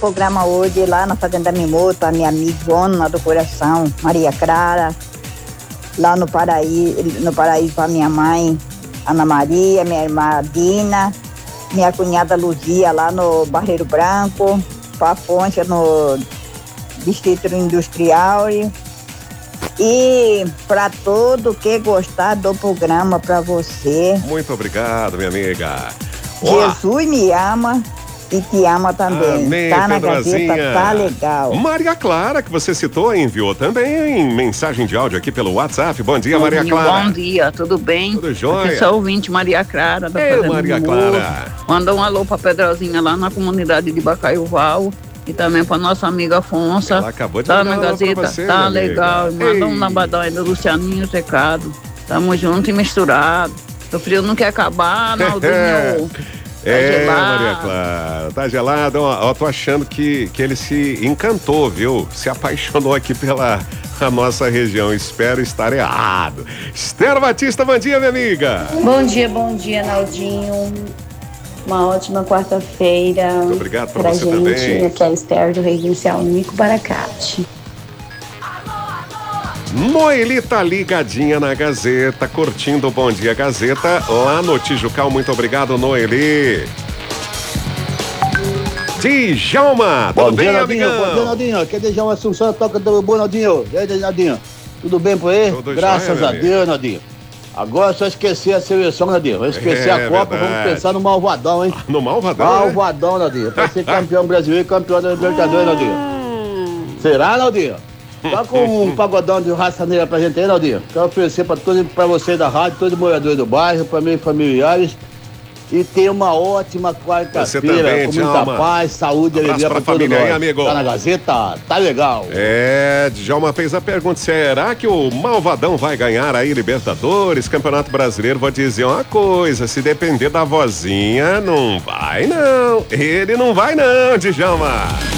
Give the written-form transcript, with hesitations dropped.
programa hoje lá na Fazenda Mimoto, a minha amigona do coração, Maria Clara. Lá no Paraíso para minha mãe, Ana Maria, minha irmã Dina, minha cunhada Luzia lá no Barreiro Branco, para Afonso no Distrito Industrial. E para todo que gostar do programa, para você. Muito obrigado, minha amiga. Jesus me ama e te ama também. Amém, tá na Pedrozinha. Gazeta, tá legal. Maria Clara, que você citou, enviou também em mensagem de áudio aqui pelo WhatsApp. Bom dia, Maria Clara. Bom dia, tudo bem? Tudo jóia. Aqui sou ouvinte Maria Clara. Maria Clara. Manda um alô pra Pedrozinha lá na comunidade de Bacaiuval. E também pra nossa amiga Afonso. Ela acabou de tá mandar na Gazeta, você, tá amiga. legal. Manda um lambadão aí do Lucianinho Secado. Tamo junto e misturado. O frio não quer acabar, Naldinho. Maria Clara, tá gelado. Ó, tô achando que ele se encantou, viu? Se apaixonou aqui pela nossa região. Espero estar errado. Esther Batista, bom dia, minha amiga. Bom dia, Naldinho. Uma ótima quarta-feira. Muito obrigado pra você gente. também. Aqui é a Esther do Residencial Nico Baracate. Noeli tá ligadinha na Gazeta, curtindo o Bom Dia Gazeta, lá no Tijucal. Muito obrigado, Noeli. Djalma, tudo bem, amigão? Bom dia, Naldinho. Aqui é Djalma Assunção, toca do bom, Naldinho. E aí, Naldinho? Tudo bem por aí? Tudo Graças jóia, a Deus, Naldinho. Agora é só esquecer a seleção, Naldinho. Vamos esquecer a Copa, verdade. vamos pensar no Malvadão, hein? No Malvadão, Malvadão, Naldinho. Pra ser campeão brasileiro e campeão da Libertadores, Naldinho. Será, Naldinho? Toca um pagodão de raça negra pra gente aí, Naldinho. Quero oferecer pra vocês da rádio, todos os moradores do bairro, pra meus familiares. E tenha uma ótima quarta-feira, com muita paz, saúde e alegria pra todos nós. Aí, amigo. Tá na Gazeta? Tá legal. Djalma fez a pergunta, será que o Malvadão vai ganhar aí Libertadores, Campeonato Brasileiro? Vou dizer uma coisa, se depender da vozinha, não vai não. Ele não vai não, Djalma.